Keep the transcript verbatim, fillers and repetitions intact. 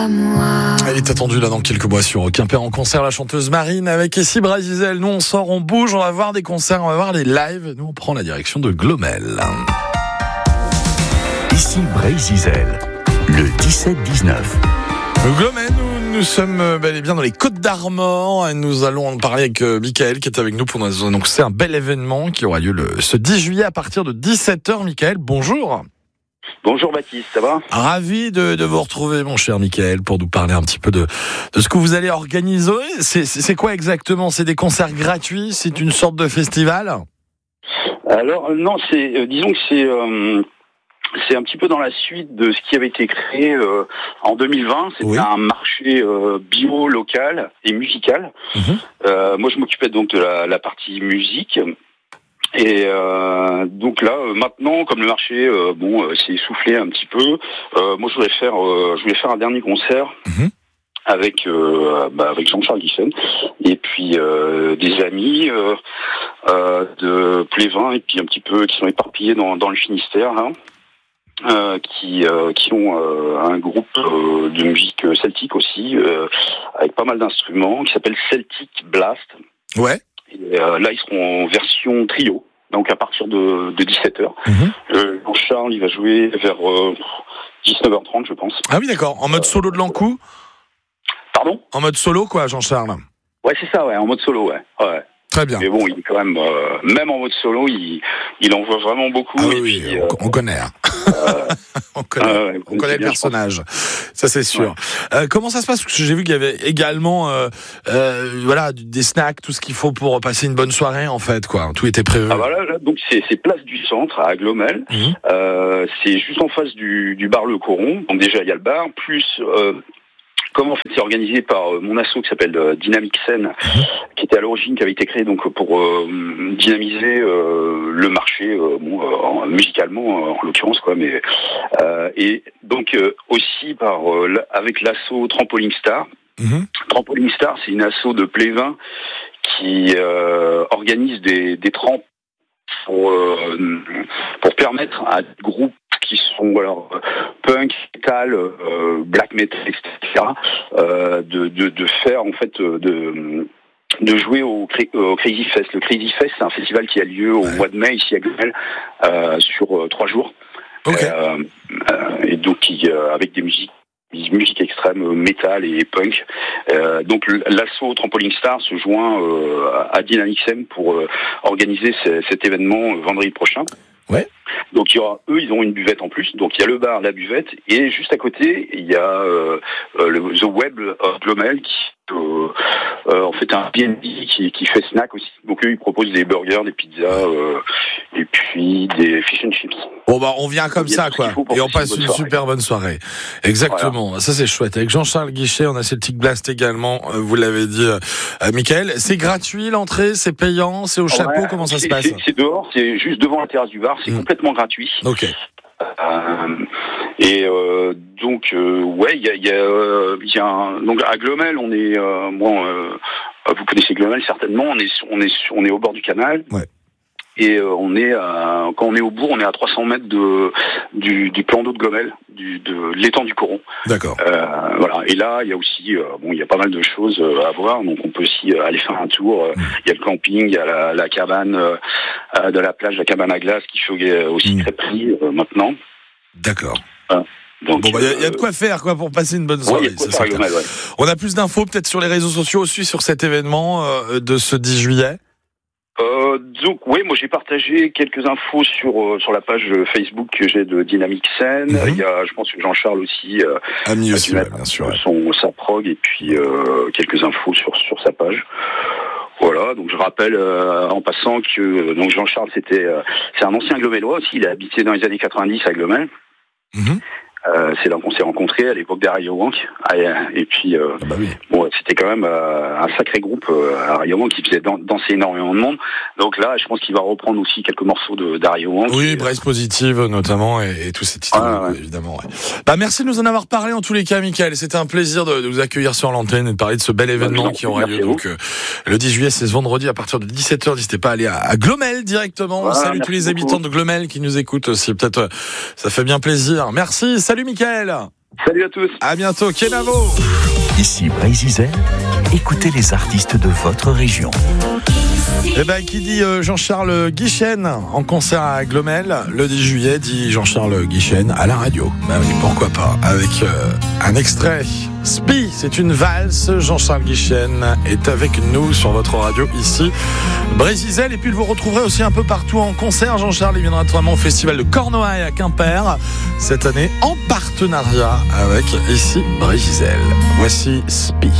à moi. Elle est attendue là dans quelques mois sur Quimper en concert, la chanteuse Marine avec Essie Brasizel. Nous on sort, on bouge, on va voir des concerts, on va voir les lives. Nous on prend la direction de Glomel. Ici Brasizel, le dix-sept dix-neuf. Glomel, nous, nous sommes bel et bien dans les Côtes d'Armor et nous allons en parler avec euh, Michael qui est avec nous pour nous annoncer un bel événement qui aura lieu le, ce dix juillet à partir de dix-sept heures. Michael, bonjour. Bonjour Baptiste, ça va ? Ravi de, de vous retrouver, mon cher Michael, pour nous parler un petit peu de, de ce que vous allez organiser. C'est, c'est quoi exactement ? C'est des concerts gratuits ? C'est une sorte de festival ? Alors non, c'est euh, disons que c'est euh, c'est un petit peu dans la suite de ce qui avait été créé euh, en deux mille vingt. C'était oui. un marché euh, bio local et musical. Mmh. Euh, moi, je m'occupais donc de la, la partie musique. Et euh, donc là, euh, maintenant, comme le marché, euh, bon, euh, s'est essoufflé un petit peu, euh, moi je voulais faire, euh, je voulais faire un dernier concert mmh. avec, euh, bah, avec Jean-Charles Guichen et puis euh, des amis euh, euh, de Plévin et puis un petit peu qui sont éparpillés dans, dans le Finistère, hein, euh, qui, euh, qui ont euh, un groupe euh, de musique celtique aussi, euh, avec pas mal d'instruments, qui s'appelle Celtic Blast. Ouais. Et euh, là, ils seront en version trio, donc à partir de, de dix-sept heures. Mmh. Euh, Jean-Charles, il va jouer vers euh, dix-neuf heures trente, je pense. Ah oui, d'accord. En mode solo de l'Ankou ? Pardon ? En mode solo, quoi, Jean-Charles ? Ouais, c'est ça, ouais, en mode solo, ouais. ouais. Très bien. Mais bon, il est quand même, euh, même en mode solo, il, il en voit vraiment beaucoup. Ah et oui, puis, on, euh, on connaît. Hein. Euh, on connaît, euh, on connaît le personnage. Ça, c'est sûr. Ouais. Euh, comment ça se passe ? Parce que j'ai vu qu'il y avait également, euh, euh, voilà, des snacks, tout ce qu'il faut pour passer une bonne soirée, en fait, quoi. Tout était prévu. Ah voilà, là, donc c'est, c'est place du centre à Glomel. Mmh. Euh, c'est juste en face du, du bar Le Coron. Donc déjà, il y a le bar, plus. Euh, Comme en fait c'est organisé par euh, mon asso qui s'appelle euh, Dynamic Scène, mmh. qui était à l'origine, qui avait été créé donc pour euh, dynamiser euh, le marché, euh, bon, euh, musicalement euh, en l'occurrence quoi, mais euh, et donc euh, aussi par euh, avec l'asso Trampoline Star. Mmh. Trampoline Star, c'est une asso de Plévin qui euh, organise des, des tremps pour euh, pour permettre à des groupes qui sont alors punk, metal, euh, black metal, et cetera Euh, de, de de faire en fait de de jouer au, au Crazy Fest. Le Crazy Fest, c'est un festival qui a lieu au ouais. mois de mai ici à Glomel euh, sur euh, trois jours. Okay. Euh, euh, et donc qui, euh, avec des musiques musique extrême, euh, métal et punk. Euh, donc l'asso Trampoline Star se joint euh, à Dynamic Scène pour euh, organiser c- cet événement euh, vendredi prochain. Ouais. Donc il y aura, eux, ils ont une buvette en plus. Donc il y a le bar, la buvette, et juste à côté, il y a euh, euh, le The Web of Glomel qui euh, euh, en fait un B and B qui, qui fait snack aussi. Donc eux, ils proposent des burgers, des pizzas, euh, et puis des fish and chips. Bon bah on vient comme ça quoi, et on passe une, une super bonne soirée. Exactement, voilà. Ça c'est chouette. Avec Jean-Charles Guichet, on a Celtic Blast également. Euh, vous l'avez dit, euh, Michael. C'est gratuit l'entrée, c'est payant, c'est au chapeau. Ouais, comment ça se passe ? c'est, c'est dehors, c'est juste devant la terrasse du bar. C'est mmh. complètement gratuit. Ok. Euh, et euh, donc euh, ouais, il y a, y a, euh, y a un, donc à Glomel, on est euh, bon, euh, vous connaissez Glomel certainement. On est on est on est au bord du canal. Ouais. Et euh, on est à, quand on est au bourg, on est à trois cents mètres de du, du plan d'eau de Glomel, du de l'étang du Coron. D'accord. Euh, voilà. Et là, il y a aussi euh, bon, il y a pas mal de choses à voir. Donc on peut aussi euh, aller faire un tour. Il mmh. y a le camping, il y a la, la cabane euh, de la plage, la cabane à glace qui fait aussi mmh. très pris euh, maintenant. D'accord. Voilà. Donc, bon, bah, il y, y a de quoi faire, quoi, pour passer une bonne soirée. Ouais, ça, Glomel, ouais. On a plus d'infos, peut-être sur les réseaux sociaux aussi, sur cet événement euh, de ce dix juillet. Euh, donc oui, moi j'ai partagé quelques infos sur euh, sur la page Facebook que j'ai de Dynamic Scène. Mm-hmm. Il y a, je pense que Jean-Charles aussi, euh, Ami aussi, ouais, bien sûr, son sa prog et puis euh, quelques infos sur sur sa page. Voilà, donc je rappelle euh, en passant que euh, donc Jean-Charles c'était euh, c'est un ancien Glomelois aussi. Il a habité dans les années quatre-vingt-dix à Glomel. Mm-hmm. Euh, c'est là qu'on s'est rencontrés à l'époque des Rayowank. Et puis, euh, ah bah oui. bon, c'était quand même euh, un sacré groupe euh, à Rayowank qui faisait dan- danser énormément de monde. Donc là, je pense qu'il va reprendre aussi quelques morceaux de d'Arayowank. Oui, Brace Positive notamment et, et tous ces titres, ah, ouais. évidemment. Ouais. Bah merci de nous en avoir parlé en tous les cas, Michael. C'était un plaisir de, de vous accueillir sur l'antenne et de parler de ce bel événement bah, qui aura lieu donc euh, le dix juillet, c'est ce vendredi à partir de dix-sept heures. N'hésitez pas à aller à, à Glomel directement. Ah, salut tous les beaucoup. habitants de Glomel qui nous écoutent aussi. Peut-être, euh, ça fait bien plaisir. Merci. Salut Mickaël. Salut à tous. À bientôt. Kenavo. Ici Brésil, écoutez les artistes de votre région. Eh ben, qui dit euh, Jean-Charles Guichen en concert à Glomel le dix juillet, dit Jean-Charles Guichen à la radio. Ben oui, pourquoi pas, avec euh, un extrait. Spi, c'est une valse. Jean-Charles Guichen est avec nous sur votre radio ici, Brésil. Et puis vous retrouverez aussi un peu partout en concert. Jean-Charles il viendra notamment au festival de Cornouailles à Quimper cette année en partenariat avec ici Brésil. Voici Spi.